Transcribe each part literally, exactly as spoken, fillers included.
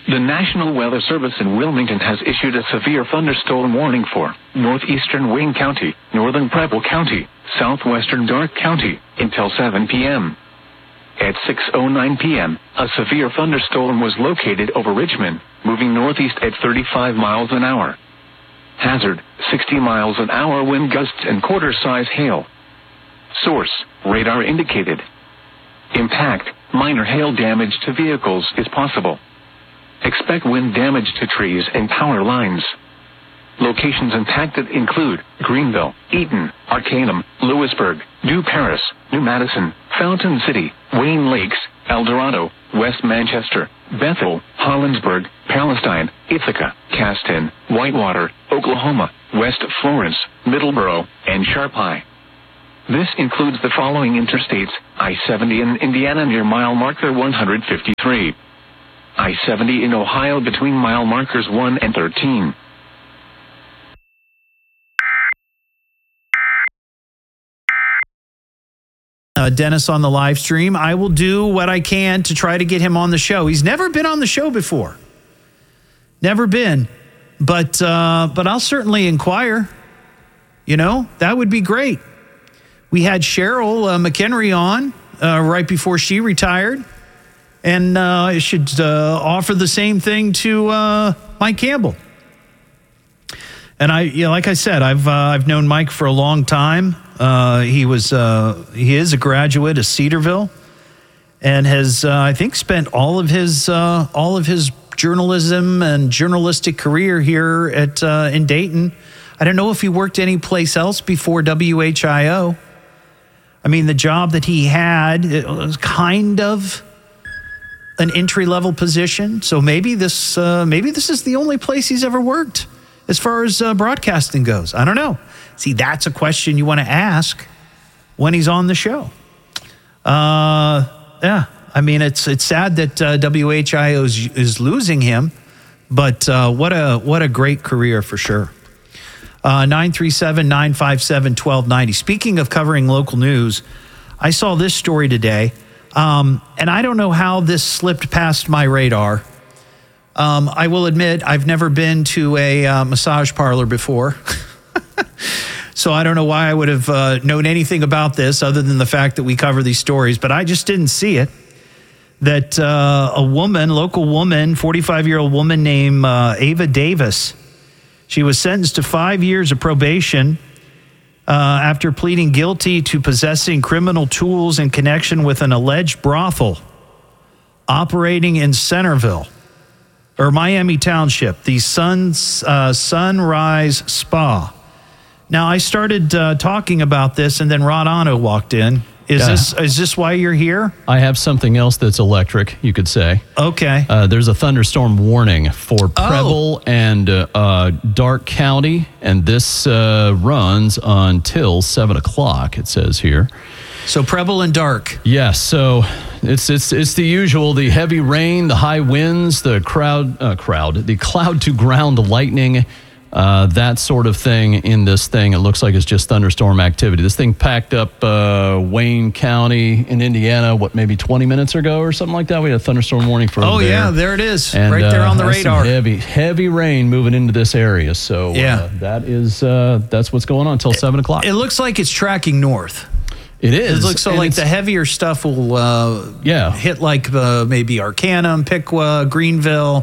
The National Weather Service in Wilmington has issued a severe thunderstorm warning for northeastern Wayne County, northern Preble County, southwestern Darke County, until seven p.m. At six oh nine p.m., a severe thunderstorm was located over Richmond, moving northeast at thirty-five miles an hour. Hazard, sixty miles an hour wind gusts and quarter-size hail. Source, radar indicated. Impact, minor hail damage to vehicles is possible. Expect wind damage to trees and power lines. Locations impacted include Greenville, Eaton, Arcanum, Lewisburg, New Paris, New Madison, Fountain City, Wayne Lakes, El Dorado, West Manchester, Bethel, Hollinsburg, Palestine, Ithaca, Caston, Whitewater, Oklahoma, West Florence, Middleborough, and Sharpie. This includes the following interstates: I seventy in Indiana near mile marker one hundred fifty-three. I seventy in Ohio between mile markers one and thirteen. Uh, Dennis on the live stream. I will do what I can to try to get him on the show. He's never been on the show before. Never been. But uh, but I'll certainly inquire. You know, that would be great. We had Cheryl uh, McHenry on uh, right before she retired. And uh, I should uh, offer the same thing to uh, Mike Campbell. And I, you know, like I said, I've uh, I've known Mike for a long time. Uh, he was uh, he is a graduate of Cedarville, and has uh, I think spent all of his uh, all of his journalism and journalistic career here at uh, in Dayton. I don't know if he worked any place else before W H I O. I mean, the job that he had, it was kind of an entry level position. So maybe this uh, maybe this is the only place he's ever worked as far as uh, broadcasting goes. I don't know. See, that's a question you want to ask when he's on the show. Uh, yeah, I mean, it's it's sad that uh, W H I O is, is losing him, but uh, what a what a great career for sure. Uh, nine three seven, nine five seven, one two nine zero. Speaking of covering local news, I saw this story today, um, and I don't know how this slipped past my radar. Um, I will admit I've never been to a uh, massage parlor before. So I don't know why I would have uh, known anything about this other than the fact that we cover these stories, but I just didn't see it. That uh, a woman, local woman, forty-five-year-old woman named uh, Ava Davis, she was sentenced to five years of probation uh, after pleading guilty to possessing criminal tools in connection with an alleged brothel operating in Centerville, or Miami Township, the Suns, uh, Sunrise Spa. Now, I started uh, talking about this, and then Rod Otto walked in. Is yeah. this is this why you're here? I have something else that's electric, you could say. Okay. Uh, there's a thunderstorm warning for Preble oh. and uh, uh, Darke County, and this uh, runs until seven o'clock, it says here. So Preble and Darke. Yes, yeah, so it's it's it's the usual, the heavy rain, the high winds, the crowd, uh, crowd, the cloud-to-ground lightning, Uh, that sort of thing in this thing. It looks like it's just thunderstorm activity. This thing packed up uh, Wayne County in Indiana, what, maybe twenty minutes ago or something like that? We had a thunderstorm warning for Oh, there. yeah, there it is. And, right there uh, on the radar. Heavy, heavy rain moving into this area. So yeah. uh, that is, uh, that's what's going on until seven o'clock. It looks like it's tracking north. It is. It looks so like the heavier stuff will uh, yeah. hit like uh, maybe Arcanum, Piqua, Greenville,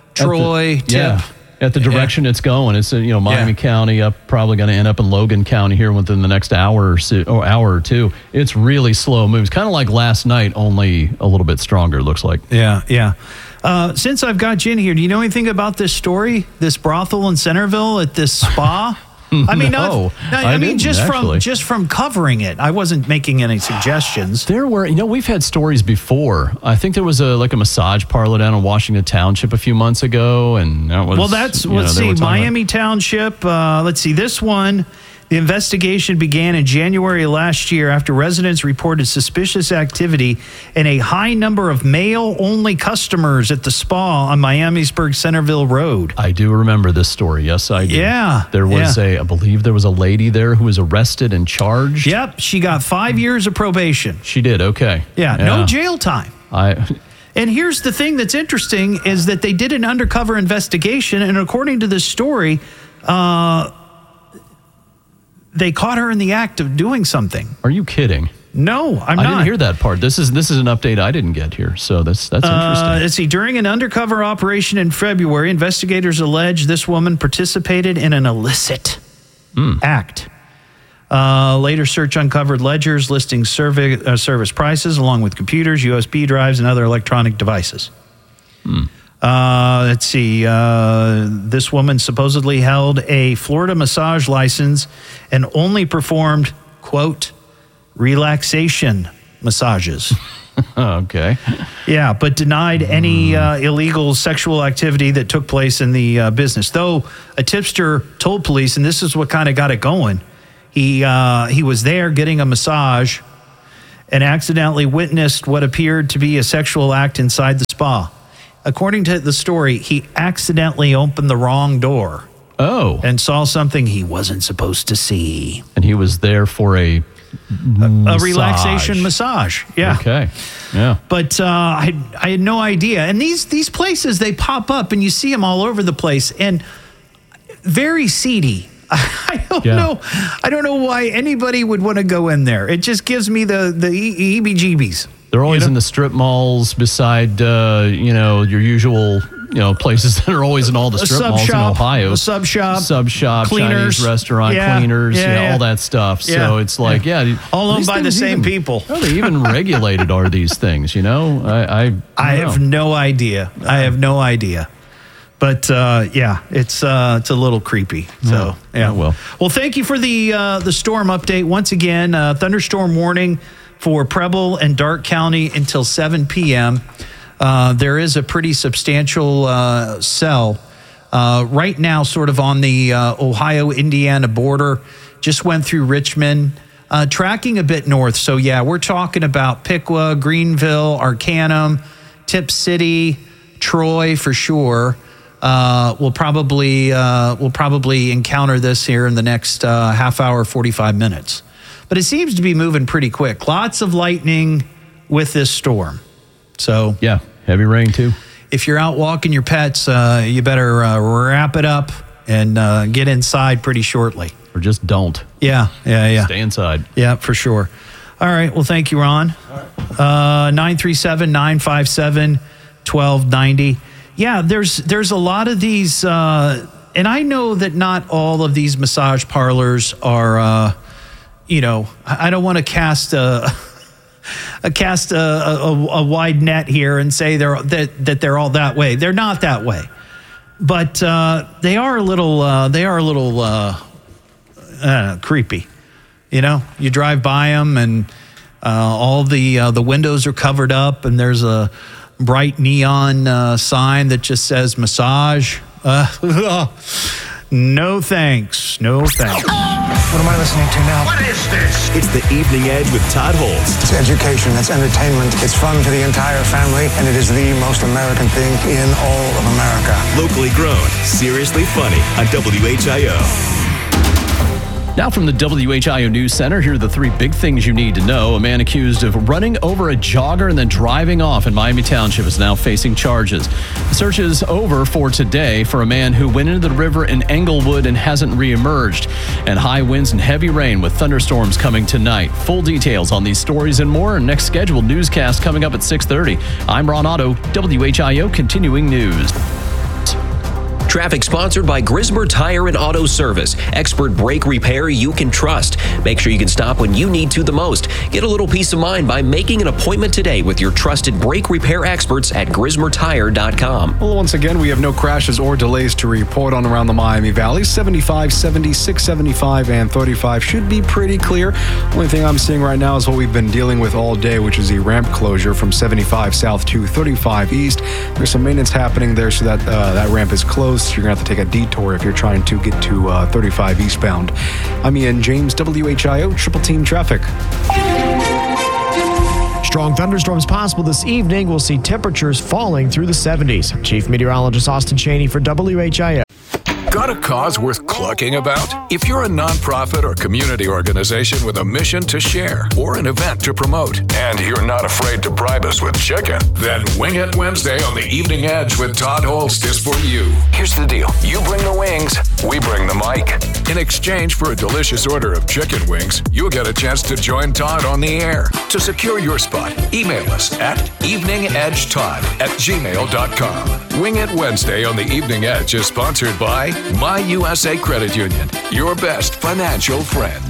Troy, the, Tip. Yeah. At the direction yeah. it's going, it's you know Miami yeah. County up, probably going to end up in Logan County here within the next hour or, so, or hour or two. It's really slow moves, kind of like last night, only a little bit stronger. It looks like. Yeah, yeah. Uh, since I've got you in here, do you know anything about this story? This brothel in Centerville at this spa? I mean, no, not, I, I mean, just actually. from just from covering it, I wasn't making any suggestions. There were, you know, we've had stories before. I think there was a like a massage parlor down in Washington Township a few months ago, and that was well. That's let's know, see, Miami about. Township. Uh, let's see, this one. The investigation began in January last year after residents reported suspicious activity and a high number of male-only customers at the spa on Miamisburg Centerville Road. I do remember this story. Yes, I do. Yeah. There was yeah. a, I believe there was a lady there who was arrested and charged. Yep. She got five years of probation. She did. Okay. Yeah. yeah. No jail time. I... And here's the thing that's interesting is that they did an undercover investigation, and according to this story, uh, they caught her in the act of doing something. Are you kidding? No, I'm I not. I didn't hear that part. This is this is an update I didn't get here, so that's that's interesting. Uh, let's see. During an undercover operation in February, investigators allege this woman participated in an illicit mm. act. Uh, later search uncovered ledgers listing survey, uh, service prices along with computers, U S B drives, and other electronic devices. Hmm. Uh, let's see. Uh, this woman supposedly held a Florida massage license and only performed, quote, relaxation massages. Okay. Yeah, but denied any uh, illegal sexual activity that took place in the uh, business. Though a tipster told police, and this is what kind of got it going, He uh, he was there getting a massage and accidentally witnessed what appeared to be a sexual act inside the spa. According to the story, he accidentally opened the wrong door. Oh. And saw something he wasn't supposed to see. And he was there for a A, a relaxation massage. Yeah. Okay. Yeah. But uh, I I had no idea. And these these places, they pop up and you see them all over the place and very seedy. I don't yeah. know. I don't know why anybody would want to go in there. It just gives me the the E B G Bs. They're always you know? in the strip malls beside, uh, you know, your usual, you know, places that are always in all the strip sub malls shop, in Ohio. A sub shop, sub shop, cleaners, Chinese restaurant, yeah, cleaners, yeah, yeah, yeah. all that stuff. Yeah. So it's like, yeah, yeah all owned by the same even, people. How are they even regulated? Are these things? You know, I I, I, I have know. no idea. I have no idea. But uh, yeah, it's uh, it's a little creepy. So yeah, yeah. Oh, well, well, thank you for the uh, the storm update once again. Uh, thunderstorm warning for Preble and Darke County until seven p.m. Uh, there is a pretty substantial uh, cell uh, right now, sort of on the uh, Ohio-Indiana border. Just went through Richmond, uh, tracking a bit north. So yeah, we're talking about Piqua, Greenville, Arcanum, Tip City, Troy for sure. Uh, we'll probably uh, we'll probably encounter this here in the next uh, half hour, forty-five minutes. But it seems to be moving pretty quick. Lots of lightning with this storm. So yeah, heavy rain too. If you're out walking your pets, uh, you better uh, wrap it up and uh, get inside pretty shortly. Or just don't. Yeah, yeah, yeah. Stay inside. Yeah, for sure. All right. Well, thank you, Ron. Uh, nine three seven, nine five seven, one two nine zero. Yeah, there's there's a lot of these, uh, and I know that not all of these massage parlors are, uh, you know, I don't want to cast a, a cast a, a, a wide net here and say they're that that they're all that way. They're not that way, but uh, they are a little uh, they are a little uh, uh, creepy. You know, you drive by them and uh, all the uh, the windows are covered up, and there's a bright neon uh, sign that just says massage. Uh, no thanks. No thanks. What am I listening to now? What is this? It's the Evening Edge with Todd Holst. It's education. It's entertainment. It's fun for the entire family. And it is the most American thing in all of America. Locally grown, seriously funny on W H I O. Now from the W H I O News Center, here are the three big things you need to know. A man accused of running over a jogger and then driving off in Miami Township is now facing charges. The search is over for today for a man who went into the river in Englewood and hasn't reemerged. And high winds and heavy rain with thunderstorms coming tonight. Full details on these stories and more. Next scheduled newscast coming up at six thirty. I'm Ron Otto, W H I O Continuing News. Traffic sponsored by Grismer Tire and Auto Service. Expert brake repair you can trust. Make sure you can stop when you need to the most. Get a little peace of mind by making an appointment today with your trusted brake repair experts at Grismer Tire dot com. Well, once again, we have no crashes or delays to report on around the Miami Valley. seventy-five, seventy-six, seventy-five, and thirty-five should be pretty clear. Only thing I'm seeing right now is what we've been dealing with all day, which is a ramp closure from seventy-five south to thirty-five east. There's some maintenance happening there, so that uh, that ramp is closed. You're going to have to take a detour if you're trying to get to uh, thirty-five eastbound. I'm Ian James, W H I O Triple Team Traffic. Strong thunderstorms possible this evening. We'll see temperatures falling through the seventies. Chief Meteorologist Austin Cheney for W H I O. Got a cause worth clucking about? If you're a nonprofit or community organization with a mission to share or an event to promote, and you're not afraid to bribe us with chicken, then Wing It Wednesday on the Evening Edge with Todd Holst is for you. Here's the deal. You bring the wings, we bring the mic. In exchange for a delicious order of chicken wings, you'll get a chance to join Todd on the air. To secure your spot, email us at eveningedgetodd at gmail dot com. Wing It Wednesday on the Evening Edge is sponsored by My U S A Credit Union, your best financial friend.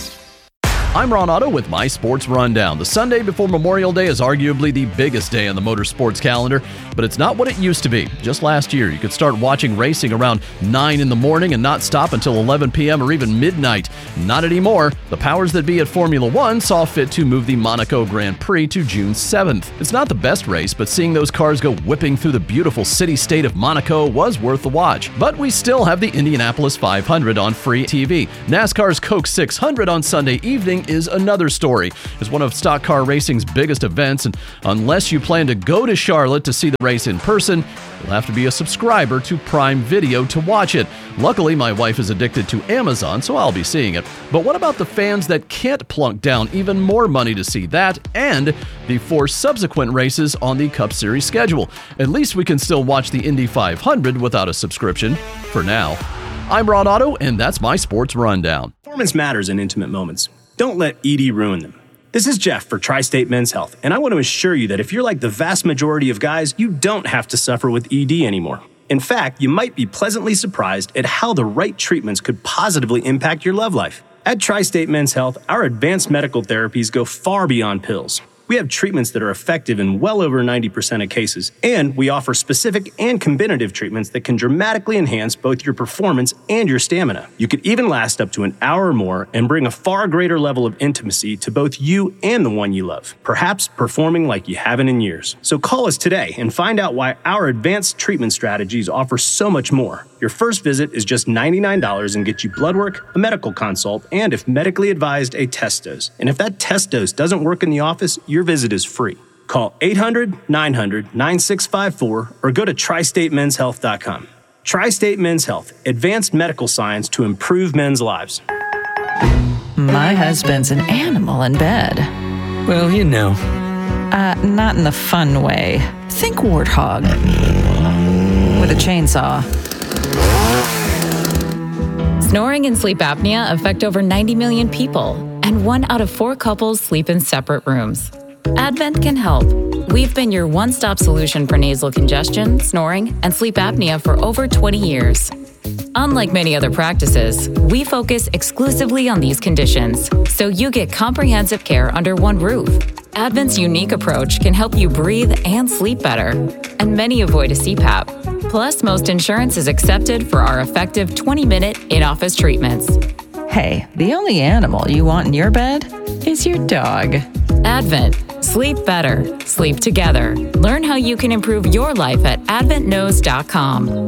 I'm Ron Otto with My Sports Rundown. The Sunday before Memorial Day is arguably the biggest day on the motorsports calendar, but it's not what it used to be. Just last year, you could start watching racing around nine in the morning and not stop until eleven p.m. or even midnight. Not anymore. The powers that be at Formula One saw fit to move the Monaco Grand Prix to June seventh. It's not the best race, but seeing those cars go whipping through the beautiful city-state of Monaco was worth the watch. But we still have the Indianapolis five hundred on free T V. NASCAR's Coke six hundred on Sunday evening is another story. It's one of stock car racing's biggest events, and unless you plan to go to Charlotte to see the race in person, you'll have to be a subscriber to Prime Video to watch it. Luckily, my wife is addicted to Amazon, so I'll be seeing it. But what about the fans that can't plunk down even more money to see that and the four subsequent races on the Cup Series schedule? At least we can still watch the Indy five hundred without a subscription, for now. I'm Ron Otto, and that's my Sports Rundown. Performance matters in intimate moments. Don't let E D ruin them. This is Jeff for Tri-State Men's Health, and I want to assure you that if you're like the vast majority of guys, you don't have to suffer with E D anymore. In fact, you might be pleasantly surprised at how the right treatments could positively impact your love life. At Tri-State Men's Health, our advanced medical therapies go far beyond pills. We have treatments that are effective in well over ninety percent of cases, and we offer specific and combinative treatments that can dramatically enhance both your performance and your stamina. You could even last up to an hour or more and bring a far greater level of intimacy to both you and the one you love, perhaps performing like you haven't in years. So call us today and find out why our advanced treatment strategies offer so much more. Your first visit is just ninety-nine dollars and gets you blood work, a medical consult, and if medically advised, a test dose. And if that test dose doesn't work in the office, your visit is free. Call eight hundred, nine hundred, nine six five four or go to tri state men's health dot com. Tri-State Men's Health, advanced medical science to improve men's lives. My husband's an animal in bed. Well, you know. Uh, not in the fun way. Think warthog. With a chainsaw. Snoring and sleep apnea affect over ninety million people, and one out of four couples sleep in separate rooms. Advent can help. We've been your one-stop solution for nasal congestion, snoring, and sleep apnea for over twenty years. Unlike many other practices, we focus exclusively on these conditions, so you get comprehensive care under one roof. Advent's unique approach can help you breathe and sleep better, and many avoid a C PAP. Plus, most insurance is accepted for our effective twenty-minute in-office treatments. Hey, the only animal you want in your bed is your dog. Advent. Sleep better. Sleep together. Learn how you can improve your life at advent knows dot com.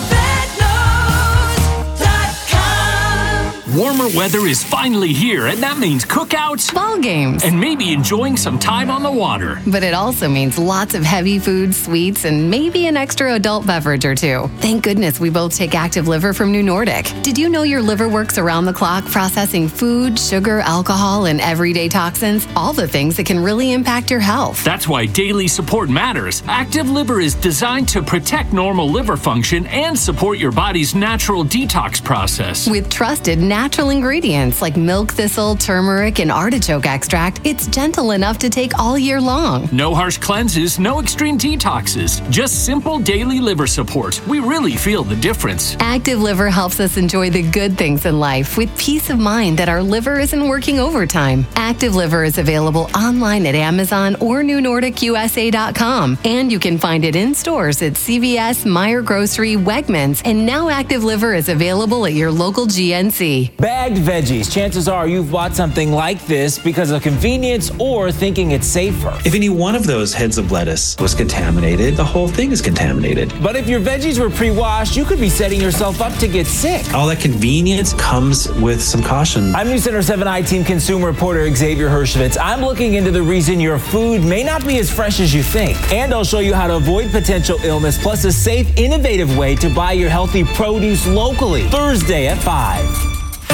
Warmer weather is finally here, and that means cookouts, ball games, and maybe enjoying some time on the water. But it also means lots of heavy food, sweets, and maybe an extra adult beverage or two. Thank goodness we both take Active Liver from New Nordic. Did you know your liver works around the clock processing food, sugar, alcohol, and everyday toxins? All the things that can really impact your health. That's why daily support matters. Active Liver is designed to protect normal liver function and support your body's natural detox process. With trusted natural Natural ingredients like milk thistle, turmeric, and artichoke extract, it's gentle enough to take all year long. No harsh cleanses, no extreme detoxes, just simple daily liver support. We really feel the difference. Active Liver helps us enjoy the good things in life with peace of mind that our liver isn't working overtime. Active Liver is available online at Amazon or new nordic u s a dot com, and you can find it in stores at C V S, Meijer Grocery, Wegmans, and now Active Liver is available at your local G N C. Bagged veggies. Chances are you've bought something like this because of convenience or thinking it's safer. If any one of those heads of lettuce was contaminated, the whole thing is contaminated. But if your veggies were pre-washed, you could be setting yourself up to get sick. All that convenience comes with some caution. I'm News Center seven I team consumer reporter Xavier Hershevitz. I'm looking into the reason your food may not be as fresh as you think. And I'll show you how to avoid potential illness, plus a safe, innovative way to buy your healthy produce locally. Thursday at five.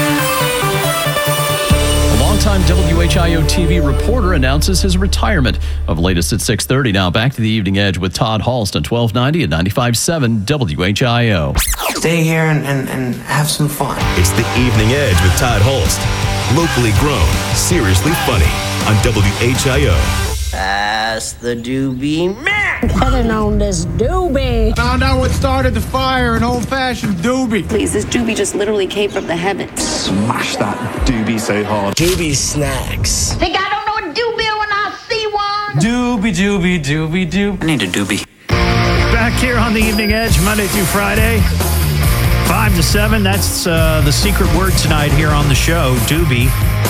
longtime W H I O T V reporter announces his retirement. Of latest at six thirty. Now back to the Evening Edge with Todd Halst on twelve ninety and ninety-five point seven W H I O. Stay here and, and, and have some fun. It's the Evening Edge with Todd Halst. Locally grown, seriously funny on W H I O. Pass the doobie man. Getting on this doobie. Found out what started the fire, an old-fashioned doobie. Please, this doobie just literally came from the heavens. Smash that doobie so hard. Doobie snacks. Think I don't know a doobie when I see one? Doobie, doobie, doobie, doobie. I need a doobie. Back here on the Evening Edge, Monday through Friday, five to seven. That's uh, the secret word tonight here on the show, doobie.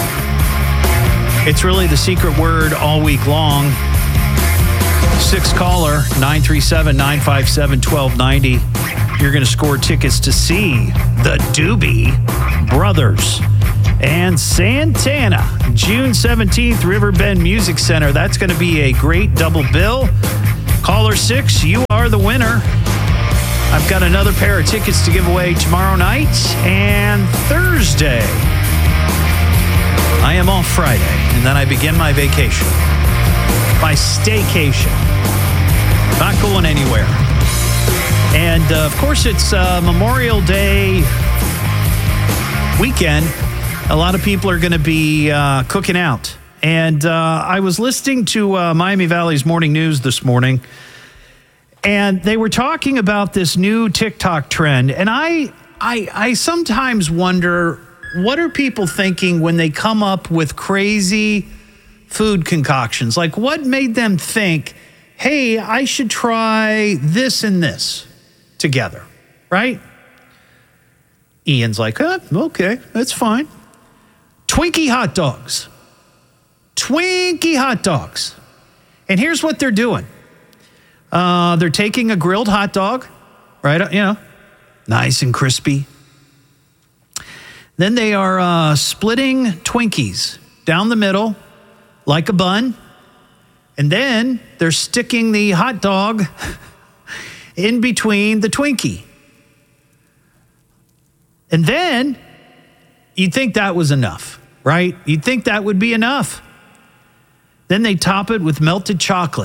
It's really the secret word all week long. Six caller, nine three seven, nine five seven, one two nine zero. You're going to score tickets to see the Doobie Brothers and Santana, June seventeenth, Riverbend Music Center. That's going to be a great double bill. Caller six, you are the winner. I've got another pair of tickets to give away tomorrow night and Thursday. I am off Friday, and then I begin my vacation, my staycation. Not going anywhere. And, uh, of course, it's uh, Memorial Day weekend. A lot of people are going to be uh, cooking out. And uh, I was listening to uh, Miami Valley's Morning News this morning, and they were talking about this new TikTok trend. And I, I, I sometimes wonder, what are people thinking when they come up with crazy food concoctions? Like, what made them think, hey, I should try this and this together, right? Ian's like, oh, okay, that's fine. Twinkie hot dogs. Twinkie hot dogs. And here's what they're doing. Uh, they're taking a grilled hot dog, right? You know, nice and crispy. Then they are uh, splitting Twinkies down the middle like a bun. And then they're sticking the hot dog in between the Twinkie. And then you'd think that was enough, right? You'd think that would be enough. Then they top it with melted chocolate.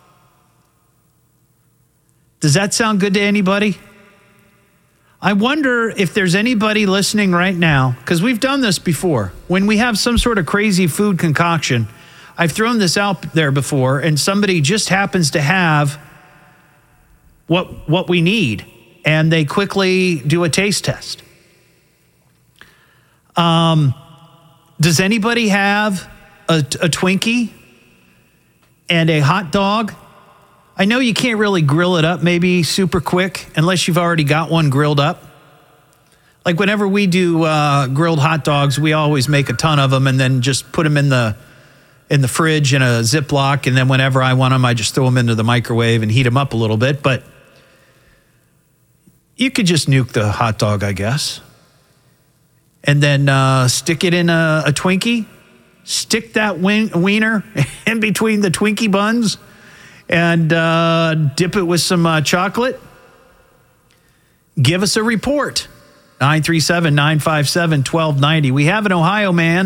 Does that sound good to anybody? I wonder if there's anybody listening right now, because we've done this before. When we have some sort of crazy food concoction, I've thrown this out there before, and somebody just happens to have what, what we need, and they quickly do a taste test. Um, does anybody have a, a Twinkie and a hot dog? I know you can't really grill it up maybe super quick unless you've already got one grilled up. Like whenever we do uh, grilled hot dogs, we always make a ton of them and then just put them in the in the fridge in a Ziploc. And then whenever I want them, I just throw them into the microwave and heat them up a little bit. But you could just nuke the hot dog, I guess. And then uh, stick it in a, a Twinkie. Stick that win- wiener in between the Twinkie buns. And uh, dip it with some uh, chocolate. Give us a report. nine three seven, nine five seven, one two nine zero. We have an Ohio man